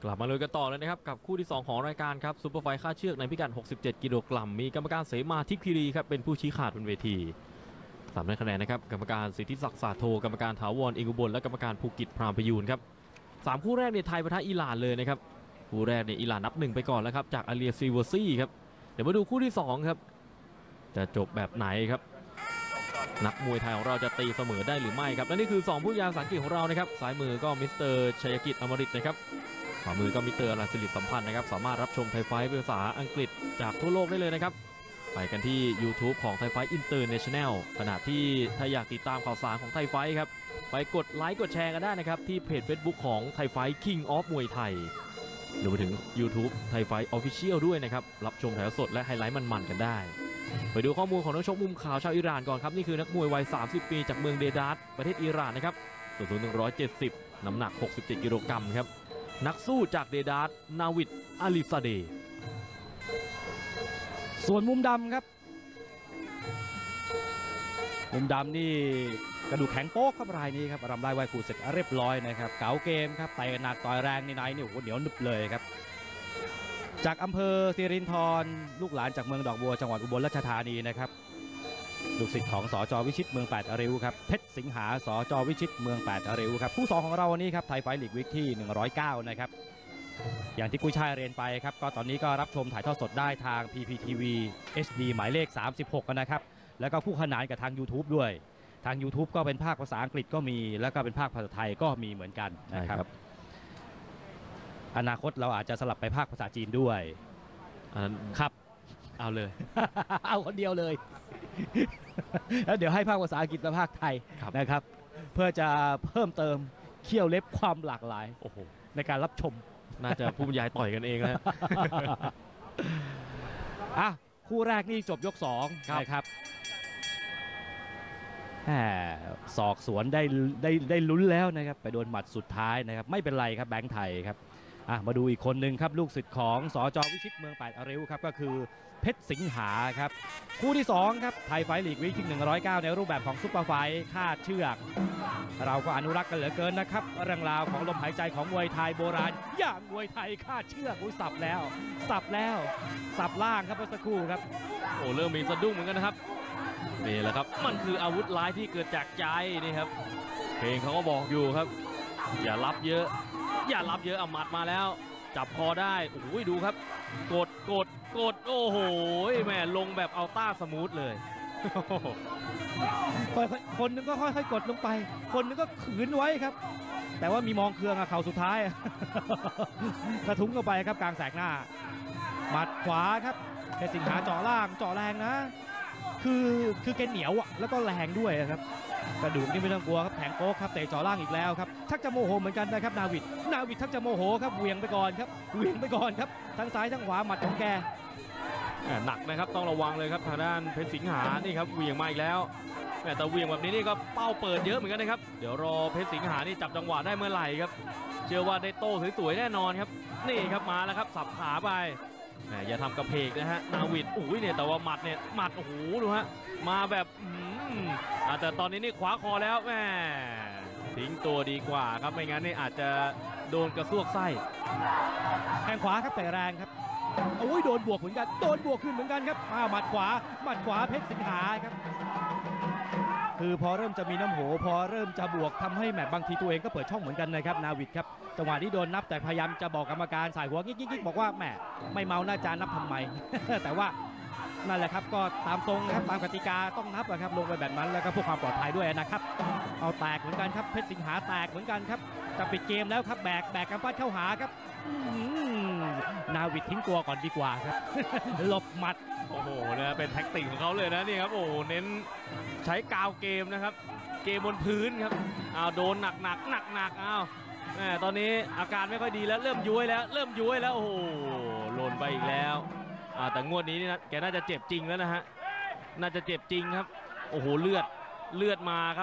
กลับมาเลยกันต่อเลยนะครับกับคู่ที่2ของรายการครับซุปเปอร์ไฟท์ค่าเชือกในพิกัด67กิโลกรัมมีกรรมการเสมาทิพย์คีรีครับเป็นผู้ชี้ขาดบนเวที3ได้คะแนนนะครับกรรมการสิทธิศักดิ์สาโทกรรมการถาวรอิงอุบลและกรรมการภูกิจพรามประยูนครับ3คู่แรกในไทยปะทะอิหร่านเลยนะครับคู่แรกเนี่ยอิหร่านนับ1ไปก่อนแล้วครับจากอาเลียซีเวอร์ซี่ครับเดี๋ยวมาดูคู่ที่2ครับจะจบแบบไหนครับนักมวยไทยของเราจะตีเสมอได้หรือไม่ครับและนี่คือ2ผู้ยาสังเกตของเรานะครับซ้ายมือก็มิสเตอร์ชัยกิจอมฤตนะครับขวามือก็มิสเตอร์รันสิริสัมพันธ์นะครับสามารถรับชมไทยไฟท์เป็นภาษาอังกฤษจากทั่วโลกได้เลยนะครับไปกันที่ YouTube ของไทยไฟท์อินเตอร์เนชั่นแนลขณะที่ถ้าอยากติดตามข่าวสารของไทยไฟท์ครับไปกดไลค์กดแชร์กันได้นะครับที่เพจ Facebook ของไทยไฟท์ King of มวยไทยรวมไปถึง YouTube ไทยไฟท์ Official ด้วยนะครับรับชมถ่ายทอดสดและไฮไลท์มันๆกันได้ไปดูข้อมูลของนักชกมุมขาวชาวอิหร่านก่อนครับนี่คือนักมวยวัย30 ปีจากเมืองเดดาร์ประเทศอิหร่านนะครับส่วนสูง170น้ำหนัก67กิโลกรัมครับนักสู้จากเดดาร์นาวิดอาลิซาเดย์ส่วนมุมดำครับมุมดำนี่กระดูกแข็งโป๊กครับรายนี้ครับรำได้ไหวครูเสร็จเรียบร้อยนะครับเก๋าเกมครับเตะหนักต่อยแรงในนี่โอ้โหเหนียวนึบเลยครับจากอำเภอสิรินธรลูกหลานจากเมืองดอกบัวจังหวัดอุบลราชธานีนะครับลูกศิษย์ของสจ.วิชิตเมือง8ริ้วครับเพชรสิงหาสจ.วิชิตเมือง8ริ้วครับคู่2ของเราวันนี้ครับไทยไฟท์ลีกวิกที่109นะครับอย่างที่กุ้ยช่ายเรียนไปครับก็ตอนนี้ก็รับชมถ่ายทอดสดได้ทาง PPTV HD หมายเลข36นะครับแล้วก็คู่ขนานกับทาง YouTube ด้วยทาง YouTube ก็เป็นภาคภาษาอังกฤษก็มีแล้วก็เป็นภาคภาษาไทยก็มีเหมือนกันนะครับอนาคตเราอาจจะสลับไปภาคภาษาจีนด้วยครับเอาเลยเอาคนเดียวเลยแล้วเดี๋ยวให้ภาคภาษาอังกฤษและภาคไทยนะครับเพื่อจะเพิ่มเติมเขี้ยวเล็บความหลากหลายโอ้โหในการรับชมน่าจะผู้บรรยายต่อยกันเองนะอ่ะคู่แรกนี่จบยก2นะครับศอกสวนได้ลุ้นแล้วนะครับไปโดนหมัดสุดท้ายนะครับไม่เป็นไรครับแบงค์ไทยครับมาดูอีกคนหนึ่งครับลูกศิษย์ของสจ.วิชิตเมือง8ริ้วครับก็คือเพชรสิงหาครับคู่ที่2ครับไทยไฟท์ลีกวิกที่109ในรูปแบบของซุปเปอร์ไฟท์คาดเชือกเราก็อนุรักษ์กันเหลือเกินนะครับเรื่องราวของลมหายใจของมวยไทยโบราณอย่างมวยไทยคาดเชือกสับแล้วสับล่างครับเมื่อสักครู่ครับโอ้เริ่มมีสะดุ้งเหมือนกันนะครับนี่แหละครับมันคืออาวุธร้ายที่เกิดจากใจนี่ครับเพลงเขาก็บอกอยู่ครับอย่ารับเยอะเอาหมัดมาแล้วจับคอได้โอ้โหดูครับกดโอ้โหแม่ลงแบบอัลต้าสมูทเลยคนนึงก็ค่อยๆกดลงไปคนนึงก็ขืนไว้ครับแต่ว่ามีมองเครื่องเข่าสุดท้ายกระทุ้งเข้าไปครับกลางแสกหน้าหมัดขวาครับเพชรสิงหาเจาะล่างเจาะแรงนะคือแกเหนียวแล้วก็แรงด้วยครับกระดูกนี่ไม่ต้องกลัวครับแข็งโป๊กครับเตะจ่อล่างอีกแล้วครับชักจะโมโหเหมือนกันนะครับนาวิดชักจะโมโหครับเหวี่ยงไปก่อนครับทั้งซ้ายทั้งขวาหมัดของแกหนักนะครับต้องระวังเลยครับทางด้านเพชรสิงหานี่ครับเหวี่ยงมาอีกแล้วแต่เหวี่ยงแบบนี้นี่ก็เป้าเปิดเยอะเหมือนกันนะครับเดี๋ยวรอเพชรสิงหานี่จับจังหวะได้เมื่อไหร่ครับเชื่อว่าได้โต้สวยๆแน่นอนครับนี่ครับมาแล้วครับสับขาไปอย่าทำกระเพกนะฮะนาวิดอุ้ยเนี่ยแต่ว่าหมัดโอ้โหดูฮะมาแบบแต่ตอนนี้นี่ขวาคอแล้วแม่ทิ้งตัวดีกว่าครับไม่งั้นนี่อาจจะโดนกระซวกไส้แข้งขวาครับแต่แรงครับโอ้ยโดนบวกเหมือนกันโดนบวกขึ้นเหมือนกันครับหมัดขวาเพชรสิงหาครับคือพอเริ่มจะมีน้ำโหพอเริ่มจะบวกทำให้แมตช์บางทีตัวเองก็เปิดช่องเหมือนกันนะครับนาวิดครับจังหวะที่โดนนับแต่พยายามจะบอกกรรมการสายหัวกิ๊กบอกว่าแหมไม่เมาน่าจะนับทำไม แต่ว่านั่นแหละครับก็ตามทรงนะครับตามกติกาต้องนับนะครับลงไปแบบนั้นแล้วก็เพื่อความปลอดภัยด้วยนะครับเอาแตกเหมือนกันครับเพชรสิงหาแตกเหมือนกันครับจะปิดเกมแล้วครับแบกกำปั้นเข้าหาครับนาวิดทิ้งตัวก่อนดีกว่าครับ หลบหมัดโอ้โหนะเป็นแท็กติกของเขาเลยนะนี่ครับโอ้เน้นใช้กาวเกมนะครับเกมบนพื้นครับโดนหนักตอนนี้อาการไม่ค่อยดีแล้วเริ่มย้วยแล้วโอ้โหหล่นไปอีกแล้วแต่งวดนี้นี่นะแกน่าจะเจ็บจริงแล้วนะฮะน่าจะเจ็บจริงครับโอ้โหเลือดมาครับ